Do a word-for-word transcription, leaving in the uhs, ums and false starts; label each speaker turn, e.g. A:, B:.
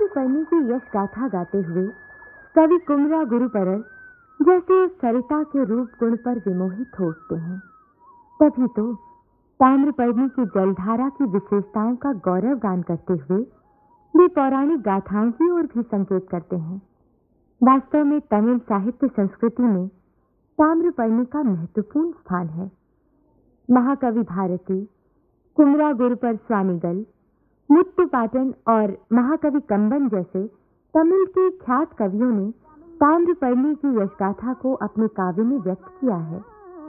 A: ताम्रपर्णी की यश गाथा गाते हुए कवि कुमरा गुरुपरर जैसे सरिता के रूप गुण पर विमोहित हो उठते हैं। तभी तो ताम्रपर्णी की जलधारा की विशेषताओं का गौरव गान करते हुए वे पौराणिक गाथाओं की ओर भी संकेत करते हैं। वास्तव में तमिल साहित्य संस्कृति में ताम्रपर्णी का महत्वपूर्ण स्थान है। महाकवि भारती, कुमरा गुरुपर स्वामीगल, मुत्तुपाटन और महाकवि कंबन जैसे तमिल के ख्यात कवियों ने ताम्रपर्णी की यशगाथा को अपने काव्य में व्यक्त किया है।